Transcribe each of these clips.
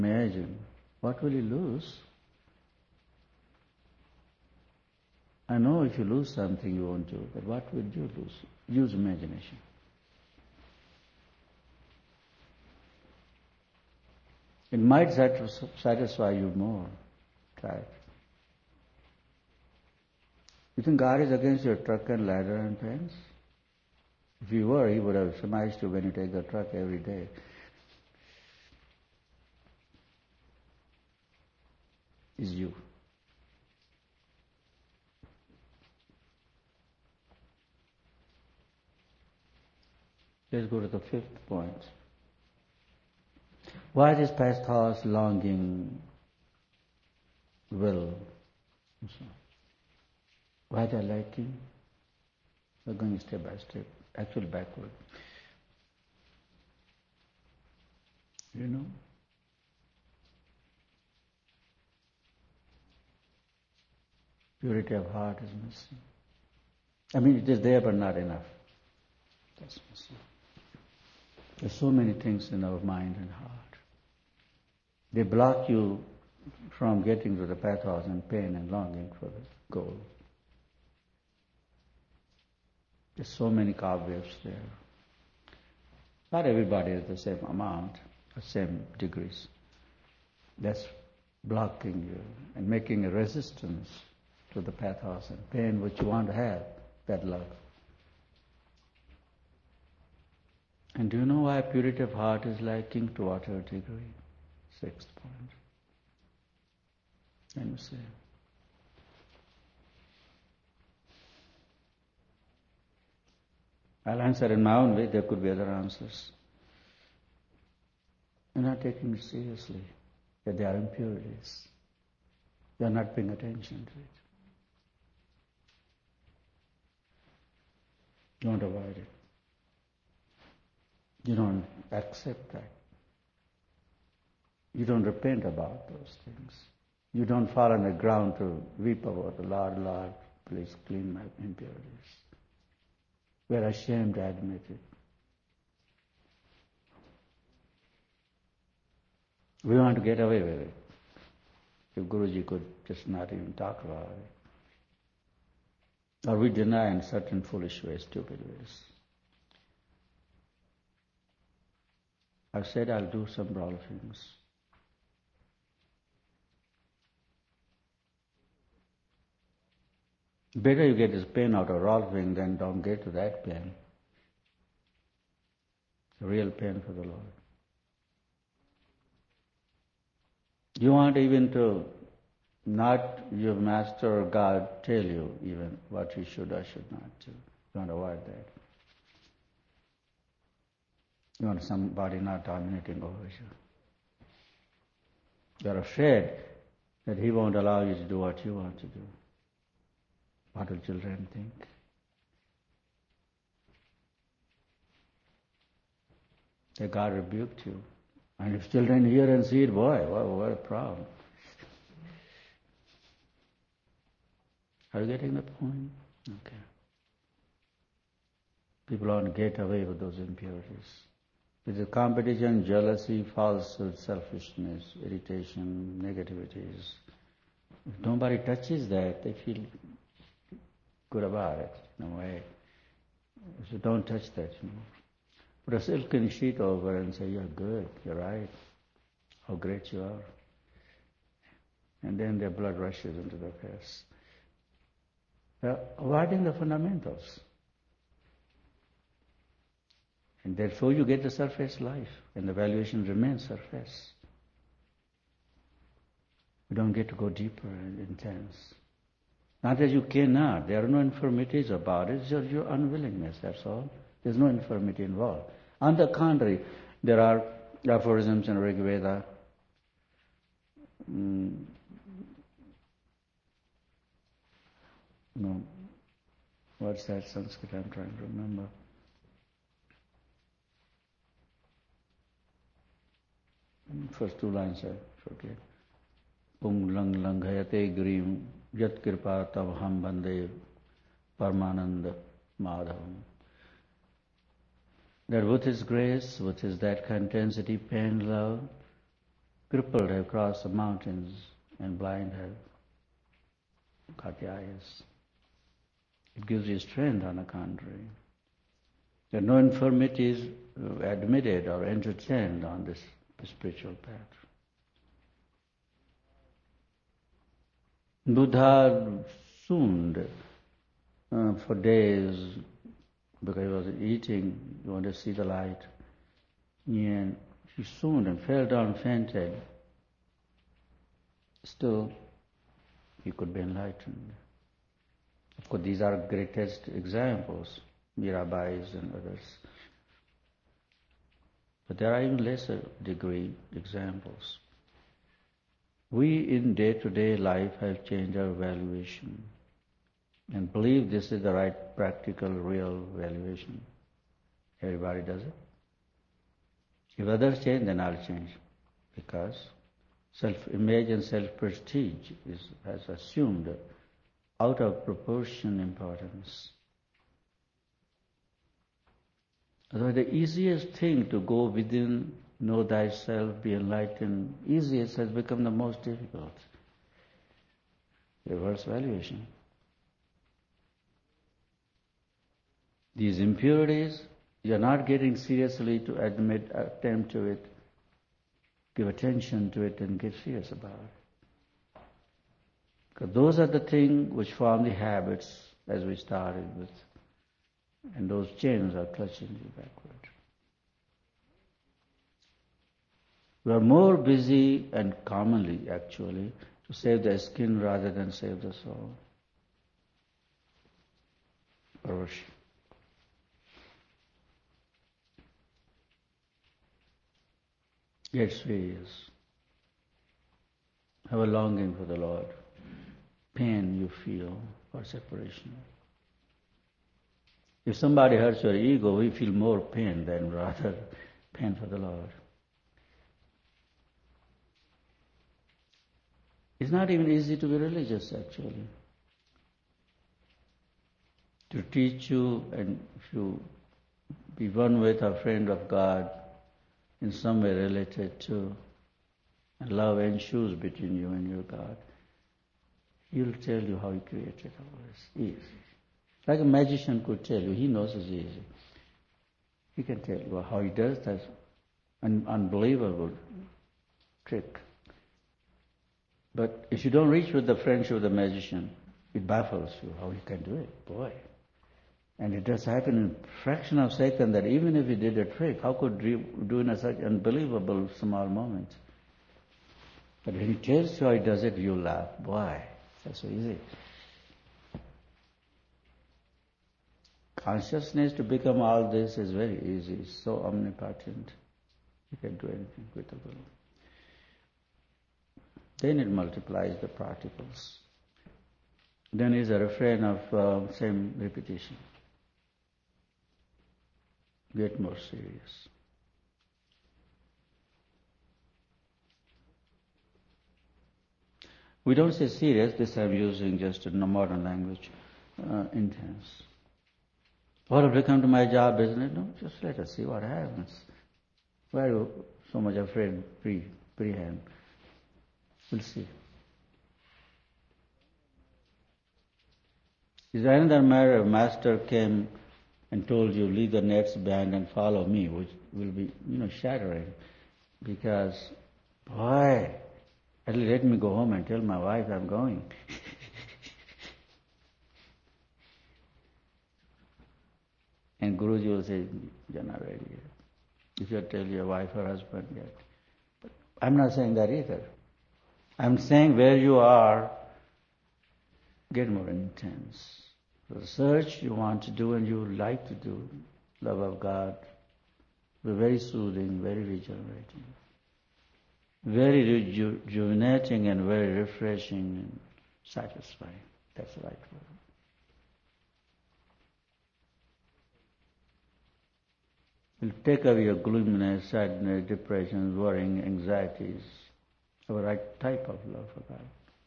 Imagine, what will you lose? I know if you lose something you won't do, but what will you lose? Use imagination. It might satisfy you more. Try it. You think God is against your truck and ladder and pens? If He were, He would have smashed you when you take the truck every day. It's you. Let's go to the fifth point. Why this pathos, longing, will? Why they're liking? We're going step by step, actually backward. You know? Purity of heart is missing. I mean, it is there but not enough. That's missing. There's so many things in our mind and heart. They block you from getting to the pathos and pain and longing for the goal. There's so many cobwebs there. Not everybody is the same amount, the same degrees. That's blocking you and making a resistance to the pathos and pain which you want to have, that love. And do you know why purity of heart is lacking to whatever degree? Sixth point. Let me say. I'll answer in my own way, there could be other answers. You're not taking it seriously, that they are impurities. You're not paying attention to it. Don't avoid it. You don't accept that. You don't repent about those things. You don't fall on the ground to weep about the Lord, Lord, please clean my impurities. We're ashamed to admit it. We want to get away with it. If Guruji could just not even talk about it. Or we deny in certain foolish ways, stupid ways. I've said I'll do some rolfings. Better you get this pain out of rolfing than don't get to that pain. The real pain for the Lord. You want even to not your master or God tell you even what you should or should not do. You want to avoid that. You want somebody not dominating over you. You're afraid that he won't allow you to do what you want to do. What will children think? That God rebuked you. And if children hear and see it, boy, what a problem. Are you getting the point? Okay. People want to get away with those impurities. It is competition, jealousy, falsehood, selfishness, irritation, negativities. If nobody touches that, they feel good about it, in a way. So don't touch that, Put a silken sheet over and say, you're good, you're right, how great you are. And then their blood rushes into the face. They're avoiding the fundamentals. And therefore you get the surface life, and the valuation remains surface. You don't get to go deeper and intense. Not that you cannot, there are no infirmities about it, it's just your unwillingness, that's all. There's no infirmity involved. On the contrary, there are aphorisms in Rig Veda. What's that Sanskrit I'm trying to remember? First two lines I forget. Pung lang langhayate grim yat kripa tav ham bande Paramananda Madhavam. That with His grace, with His that intensity, pain, love, crippled have crossed the mountains and blind have got the eyes. It gives you strength, on the contrary. There are no infirmities admitted or entertained on this spiritual path. Buddha swooned for days because he was eating, he wanted to see the light. And he swooned and fell down, fainted. Still, he could be enlightened. Of course, these are greatest examples, Mirabais and others. But there are even lesser degree examples. We in day-to-day life have changed our valuation and believe this is the right, practical, real valuation. Everybody does it. If others change, then I'll change. Because self-image and self-prestige has assumed out of proportion importance. Otherwise, the easiest thing to go within, know thyself, be enlightened, easiest has become the most difficult. Reverse valuation. These impurities, you are not getting seriously to admit, attend to it, give attention to it and get serious about it. Because those are the things which form the habits as we started with. And those chains are clutching you backward. We are more busy, and commonly actually, to save the skin rather than save the soul. Perversion. Get serious. Have a longing for the Lord. Pain you feel for separation. If somebody hurts your ego, we feel more pain than rather pain for the Lord. It's not even easy to be religious, actually. To teach you, and if you be one with a friend of God, in some way related to, and love ensues between you and your God, He'll tell you how He created all this. Easy. Like a magician could tell you, he knows it's easy. He can tell you how he does that unbelievable trick. But if you don't reach with the friendship of the magician, it baffles you how he can do it. Boy. And it does happen in a fraction of a second that even if he did a trick, how could he do in such unbelievable small moment? But when he tells you how he does it, you laugh. Boy, that's so easy. Consciousness to become all this is very easy. It's so omnipotent. You can do anything with the will. Then it multiplies the particles. Then is a refrain of same repetition. Get more serious. We don't say serious, this I'm using just in a modern language, intense. What will become to my job, isn't it? No, just let us see what happens. Why are you so much afraid prehand? We'll see. Is there another matter if Master came and told you, leave the nets behind and follow me, which will be, shattering. Because, boy, at least let me go home and tell my wife I'm going. And Guruji will say, you're not ready yet. If you tell your wife or husband yet. But I'm not saying that either. I'm saying where you are, get more intense. The search you want to do and you like to do, love of God, be very soothing, very regenerating, very rejuvenating and very refreshing and satisfying. That's the right word. It'll take away your gloominess, sadness, depression, worrying, anxieties. The right type of love for God.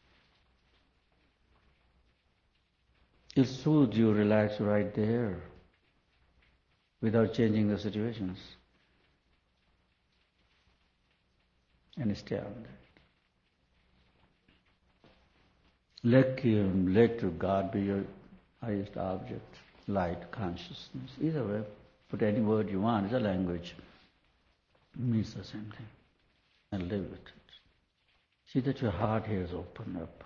It'll soothe you, relax right there, without changing the situations. and stay on that. Let God be your highest object, light, consciousness. Either way, put any word you want, it's a language. It means the same thing. And live with it. See that your heart here is open up,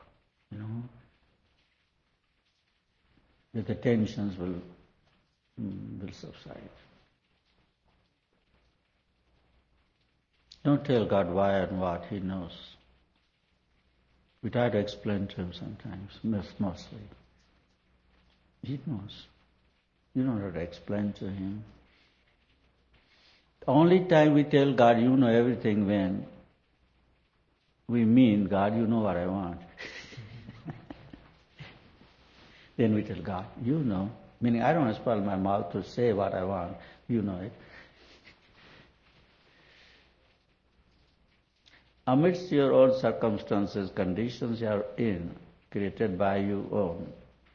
that the tensions will subside. Don't tell God why and what, He knows. We try to explain to Him sometimes, mostly. He knows. You don't have to explain to Him. The only time we tell God, you know everything, when we mean, God, you know what I want. Then we tell God, you know. Meaning, I don't want to spoil my mouth to say what I want. You know it. Amidst your own circumstances, conditions you are in, created by you own,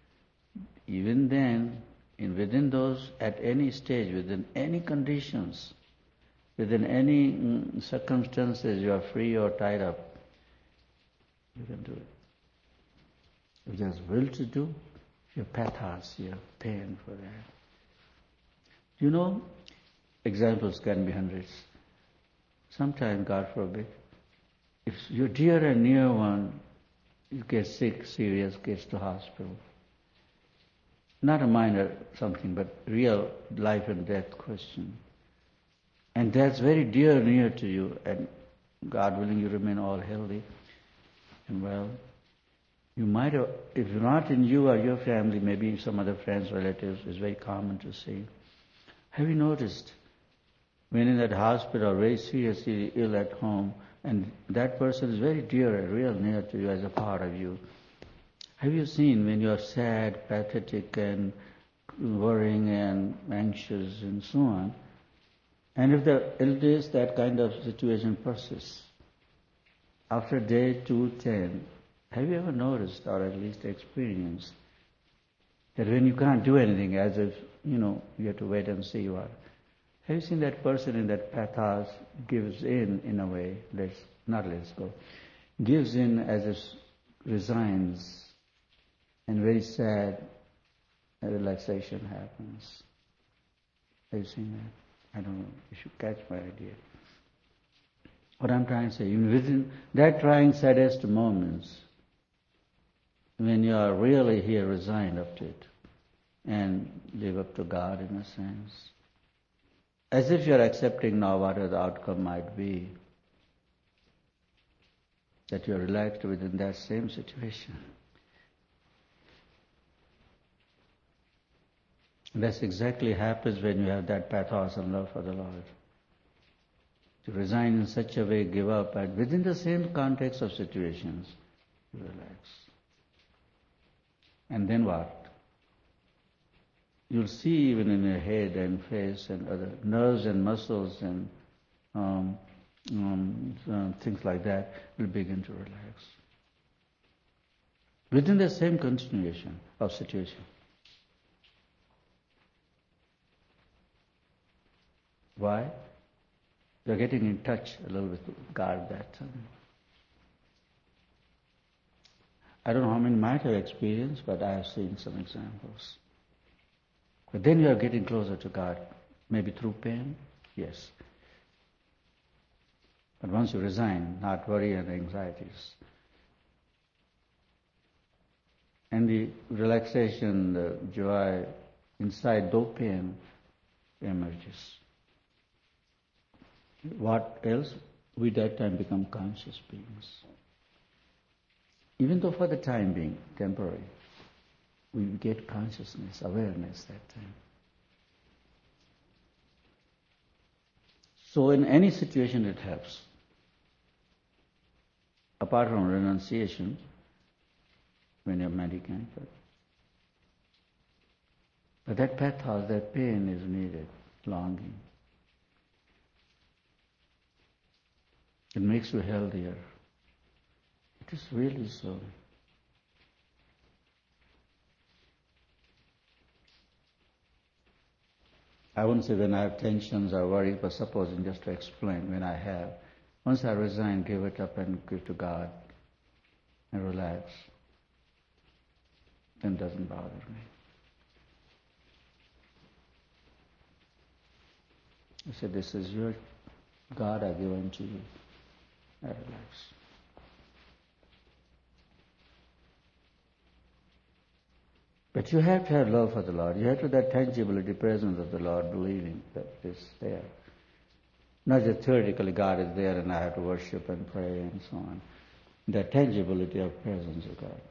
even then, within those, at any stage, within any conditions, within any circumstances, you are free or tied up, you can do it. If there's will to do, your pathas, your pain for that. Examples can be hundreds. Sometimes, God forbid, if your dear and near one gets sick, serious, gets to hospital, not a minor something, but real life and death question, and that's very dear and near to you, and God willing you remain all healthy and well, you might have, if not in you or your family, maybe some other friends, relatives, it's very common to see. Have you noticed when in that hospital or very seriously ill at home, and that person is very dear and real near to you as a part of you, have you seen when you are sad, pathetic and worrying and anxious and so on, and if the illness, that kind of situation persists, after day 210, have you ever noticed, or at least experienced, that when you can't do anything, as if, you have to wait and see what, have you seen that person in that pathos gives in a way, let's go, gives in as if resigns, and very sad relaxation happens. Have you seen that? I don't know, you should catch my idea. What I'm trying to say, even within that trying saddest moments, when you are really here resigned up to it, and live up to God in a sense, as if you are accepting now whatever the outcome might be, that you are relaxed within that same situation. That's exactly happens when you have that pathos and love for the Lord. To resign in such a way, give up, and within the same context of situations, you relax. And then what? You'll see even in your head and face and other nerves and muscles and things like that will begin to relax. Within the same continuation of situation. Why? You're getting in touch a little with God that time. I don't know how many might have experienced, but I have seen some examples. But then you are getting closer to God, maybe through pain, yes. But once you resign, not worry and anxieties, and the relaxation, the joy inside, though pain emerges. What else? We that time become conscious beings. Even though for the time being, temporary, we get consciousness, awareness that time. So in any situation it helps. Apart from renunciation, when you're mendicant. But that pathos, that pain is needed, longing. It makes you healthier. It is really so. I won't say when I have tensions or worry, but supposing just to explain when I have, Once I resign, give it up and give to God and relax, then it doesn't bother me. I said, this is your God I give unto you. I relax. But you have to have love for the Lord. You have to have that tangibility, presence of the Lord, believing that it's there. Not just theoretically God is there and I have to worship and pray and so on. The tangibility of presence of God.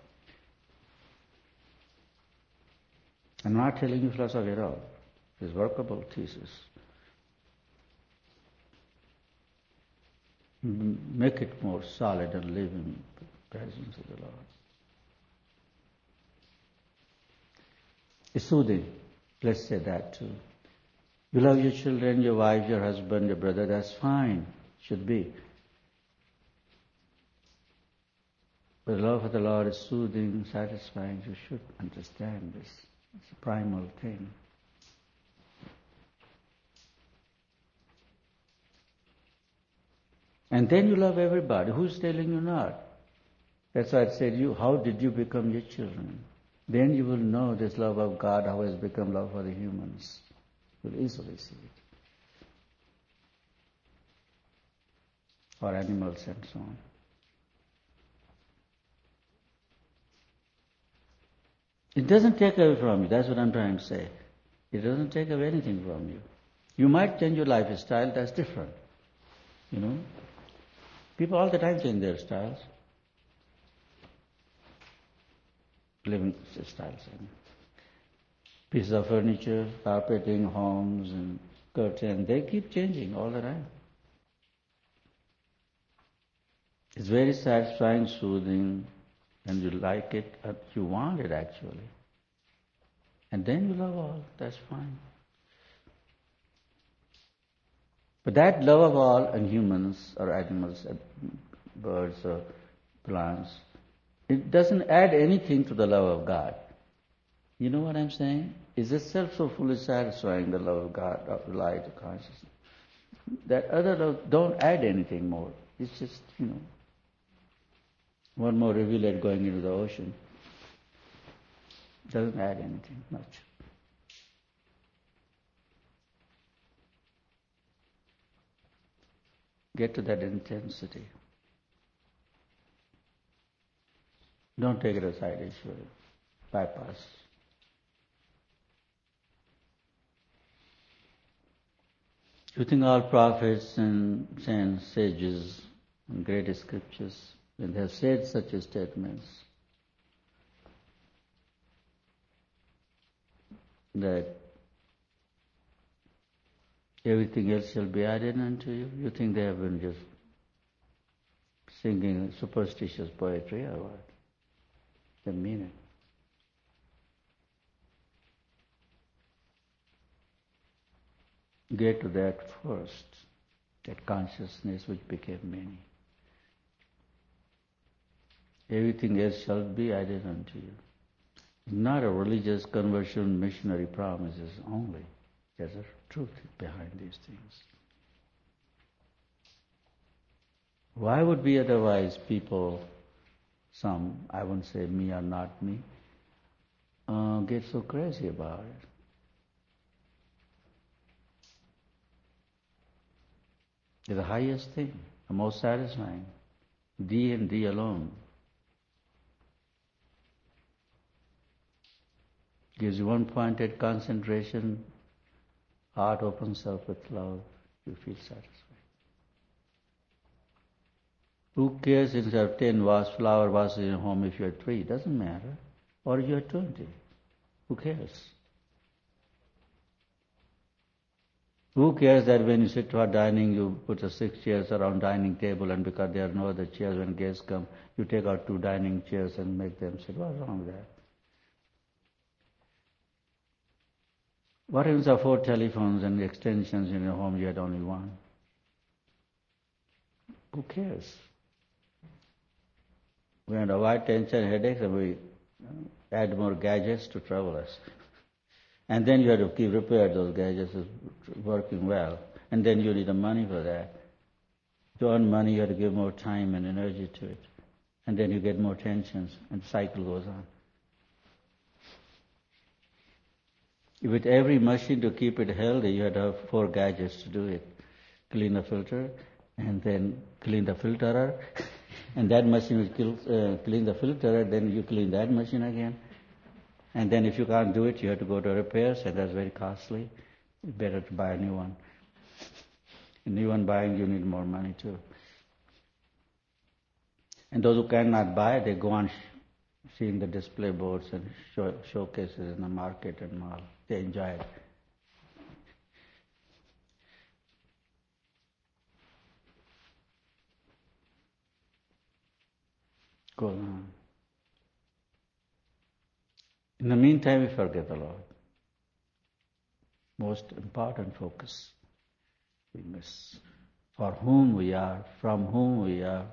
I'm not telling you philosophy at all. It's workable thesis. Make it more solid and live in the presence of the Lord. It's soothing. Let's say that too. You love your children, your wife, your husband, your brother, that's fine. Should be. But the love for the Lord is soothing, satisfying. You should understand this. It's a primal thing. And then you love everybody. Who's telling you not? That's why I said, how did you become your children? Then you will know this love of God, how it has become love for the humans. You will easily see it. Or animals and so on. It doesn't take away from you. That's what I'm trying to say. It doesn't take away anything from you. You might change your lifestyle, that's different. You know? People all the time change their styles. Living styles. Pieces of furniture, carpeting, homes, and curtains, they keep changing all the time. It's very satisfying, soothing, and you like it, you want it actually. And then you love all, that's fine. But that love of all, and humans or animals, birds or plants, it doesn't add anything to the love of God. You know what I'm saying? Is itself so fully satisfying, the love of God, of the light of consciousness. That other love don't add anything more. It's just, one more rivulet going into the ocean. Doesn't add anything much. Get to that intensity. Don't take it aside, Ishwara. Bypass. You think all prophets and saints, sages, and great scriptures, when they have said such statements, that everything else shall be added unto you, you think they have been just singing superstitious poetry or what? They mean it. Get to that first, that consciousness which became many. Everything else shall be added unto you. Not a religious conversion missionary promises only. There's a truth behind these things. Why would be otherwise people, some, I won't say me or not me, get so crazy about it? It's the highest thing, the most satisfying. Thee and Thee alone. Gives you one-pointed concentration, heart opens up with love, you feel satisfied. Who cares if you have 10 flower vases in your home if you have 3? It doesn't matter. Or you have 20. Who cares? Who cares that when you sit for dining, you put 6 chairs around dining table, and because there are no other chairs when guests come, you take out 2 dining chairs and make them sit? What's wrong with that? What if there are 4 telephones and extensions in your home, you had only 1? Who cares? We had avoid tension, headaches, and we add more gadgets to trouble us. And then you have to keep repair those gadgets working well. And then you need the money for that. To earn money, you have to give more time and energy to it. And then you get more tensions, and the cycle goes on. With every machine to keep it healthy, you had to have 4 gadgets to do it. Clean the filter, and then clean the filterer, and that machine will clean the filterer, then you clean that machine again. And then if you can't do it, you have to go to repairs, and that's very costly. It's better to buy a new one. A new one buying, you need more money too. And those who cannot buy, they go on seeing the display boards and showcases in the market and mall. They enjoy it. Go on. In the meantime, we forget the Lord. Most important focus we miss. For whom we are, from whom we are,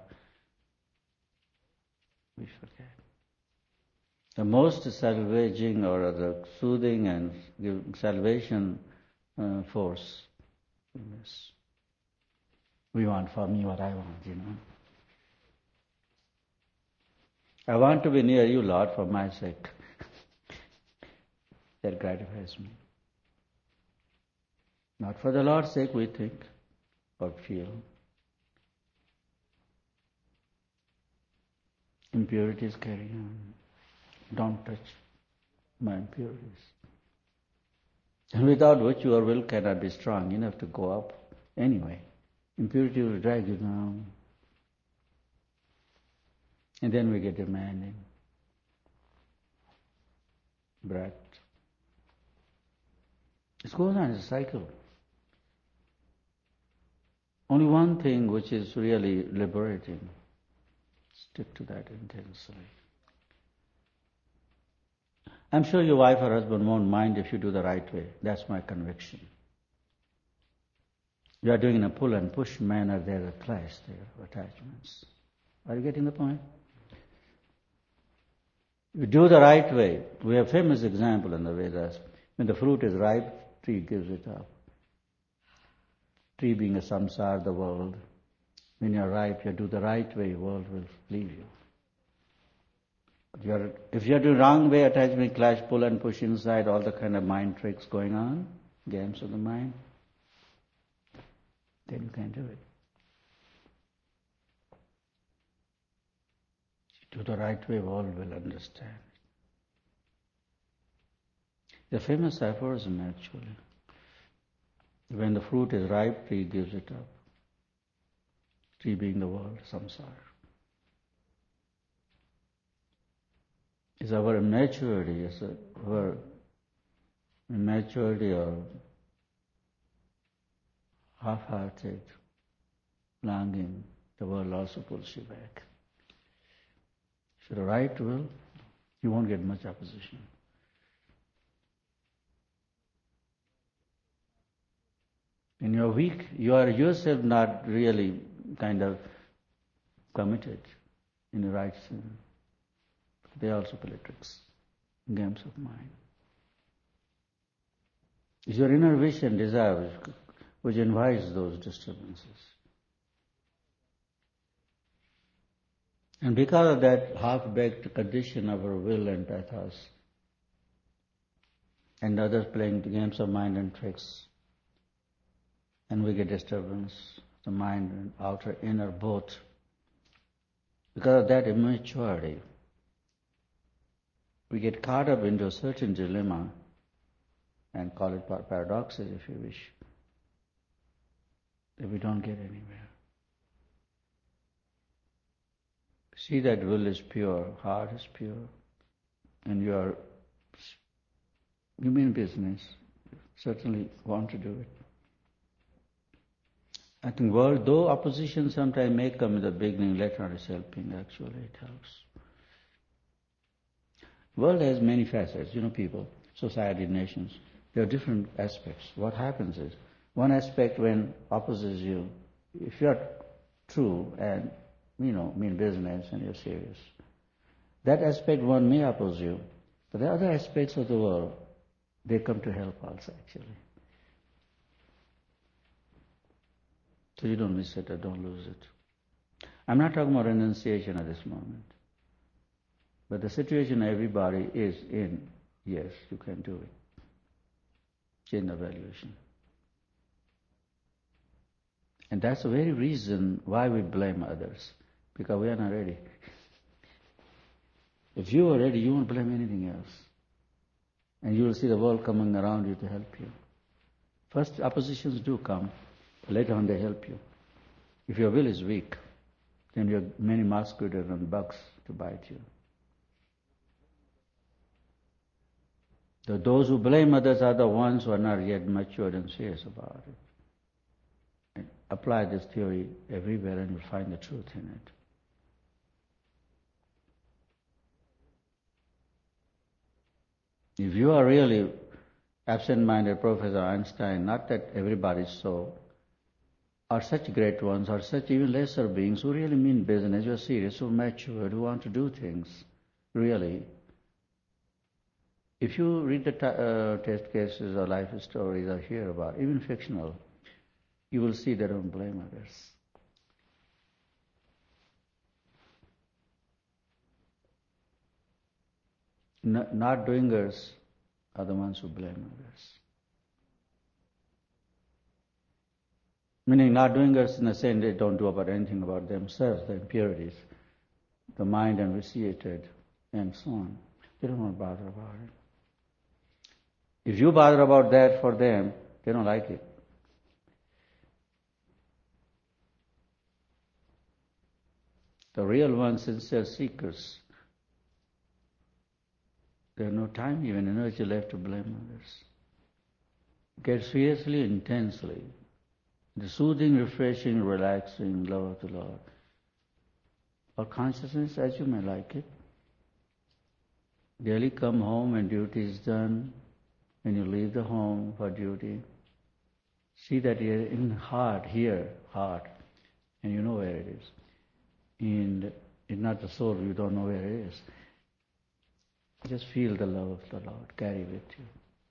we forget. The most salvaging or the soothing and salvation force we miss. We want for me what I want, I want to be near you, Lord, for my sake. That gratifies me. Not for the Lord's sake, we think or feel. Impurities carry on. Don't touch my impurities. And without which your will cannot be strong. You have to go up anyway. Impurity will drag you down. And then we get demanding. Breath. It goes on, it's a cycle. Only one thing which is really liberating. Stick to that intensely. I'm sure your wife or husband won't mind if you do the right way. That's my conviction. You are doing in a pull and push manner, there are clash, there are attachments. Are you getting the point? You do the right way. We have a famous example in the Vedas. When the fruit is ripe, tree gives it up. Tree being a samsara, the world. When you are ripe, you do the right way, world will leave you. If you are doing wrong way, attachment, clash, pull and push inside, all the kind of mind tricks going on, games of the mind, then you can't do it. If you do the right way, world will understand. The famous aphorism actually. When the fruit is ripe, tree gives it up. Tree being the world, samsara. It's our immaturity, our immaturity or half-hearted longing, the world also pulls you back. If you're the right will, you won't get much opposition. When you're weak, you are yourself not really kind of committed in the right sin. They also play tricks, games of mind. It's your inner wish and desire which invites those disturbances. And because of that half-baked condition of our will and pathos, and others playing the games of mind and tricks, and we get disturbance, the mind and outer, inner both. Because of that immaturity, we get caught up into a certain dilemma, and call it paradoxes if you wish, that we don't get anywhere. See that will is pure, heart is pure, and you mean business, certainly want to do it. I think world, though opposition sometimes may come in the beginning, later on is helping, actually it helps. World has many facets, people, society, nations. There are different aspects. What happens is, one aspect when opposes you, if you are true and, mean business and you're serious, that aspect one may oppose you, but the other aspects of the world, they come to help also actually. So you don't miss it or don't lose it. I'm not talking about renunciation at this moment. But the situation everybody is in, yes, you can do it. Change the valuation. And that's the very reason why we blame others. Because we are not ready. If you are ready, you won't blame anything else. And you will see the world coming around you to help you. First, oppositions do come. Later on, they help you. If your will is weak, then you have many mosquitoes and bugs to bite you. So those who blame others are the ones who are not yet matured and serious about it. And apply this theory everywhere and you'll find the truth in it. If you are really absent-minded Professor Einstein, not that everybody's so, or such great ones, or such even lesser beings who really mean business, who are serious, who are matured, who want to do things, really. If you read the test cases or life stories or hear about, even fictional, you will see they don't blame others. Not doingers are the ones who blame others. Meaning not doingers in the sense they don't do about anything about themselves, the impurities, the mind unvitiated, and so on. They don't want to bother about it. If you bother about that for them, they don't like it. The real ones, sincere seekers, they have no time, even energy left to blame others. Get seriously, intensely. The soothing, refreshing, relaxing love of the Lord. Or consciousness as you may like it. Daily come home when duty is done. When you leave the home for duty, see that you're in heart, here, heart, and you know where it is. And it's not the soul, you don't know where it is. Just feel the love of the Lord, carry with you.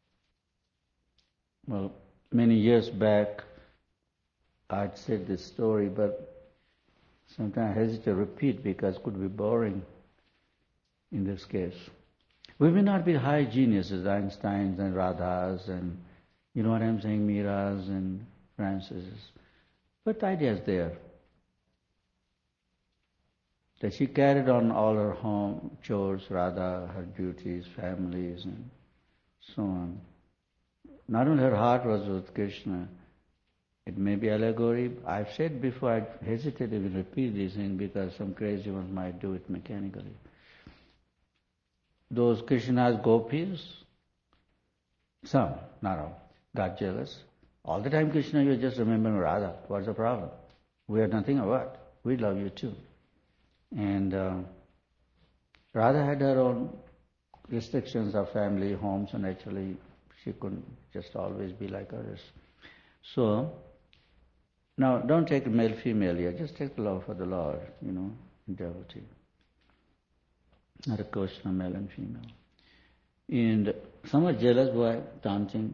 Well, many years back, I'd said this story, but sometimes I hesitate to repeat because it could be boring in this case. We may not be high geniuses, Einsteins and Radhas and, you know what I'm saying, Miras and Francises. But the idea is there. That she carried on all her home chores, Radha, her duties, families, and so on. Not only her heart was with Krishna, it may be allegory. I've said before, I hesitate to even repeat these things because some crazy ones might do it mechanically. Those Krishna's gopis, some, not all, got jealous. All the time Krishna, you're just remembering Radha. What's the problem? We are nothing or what? We love you too. And Radha had her own restrictions of family, home, so naturally she couldn't just always be like others. So, now don't take male, female here, just take the love for the Lord, in devotee. Not a question of male and female. And some are jealous by dancing,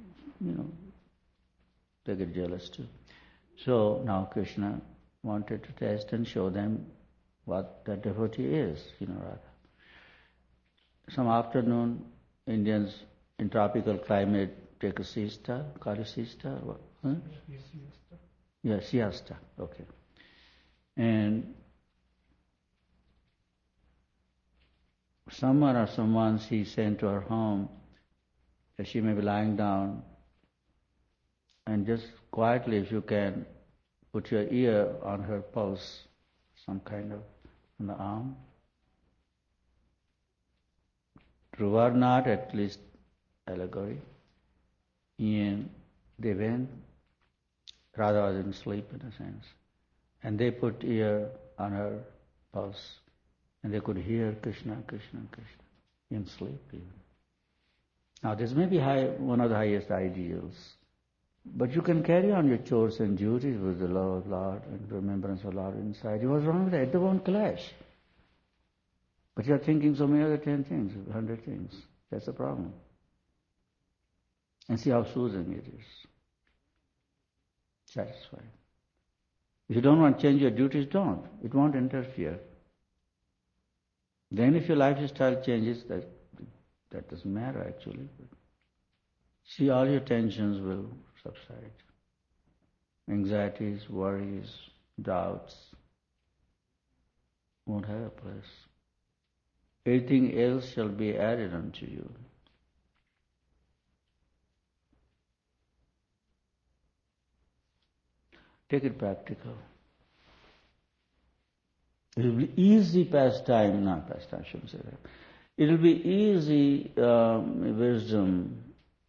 they get jealous too. So now Krishna wanted to test and show them what the devotee is, Radha. Some afternoon, Indians in tropical climate take a siesta, call it siesta? Huh? Siesta. Yeah, siesta, okay. And someone or someone she sent to her home, that she may be lying down, and just quietly, if you can, put your ear on her pulse, some kind of, on the arm. True or not, at least allegory. And they went, Radha was in sleep in a sense, and they put ear on her pulse, and they could hear Krishna, Krishna, Krishna, in sleep even. Now this may be one of the highest ideals, but you can carry on your chores and duties with the love of Lord and remembrance of Lord inside. What's wrong with that? They won't clash. But you're thinking so many other 10 things, 100 things. That's the problem. And see how soothing it is. Satisfying. If you don't want to change your duties, don't. It won't interfere. Then if your lifestyle changes, that doesn't matter actually. See, all your tensions will subside. Anxieties, worries, doubts won't have a place. Everything else shall be added unto you. Take it practical. It will be easy pastime, not pastime, I shouldn't say that. It will be easy wisdom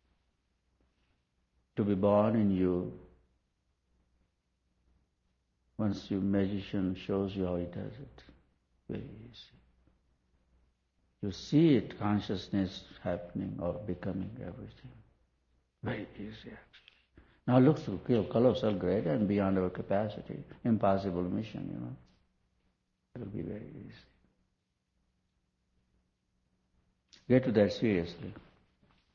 to be born in you once your magician shows you how he does it. Very easy. You see it, consciousness happening or becoming everything. Very easy actually. Now look through colossal, great and beyond our capacity. Impossible mission, It will be very easy. Get to that seriously.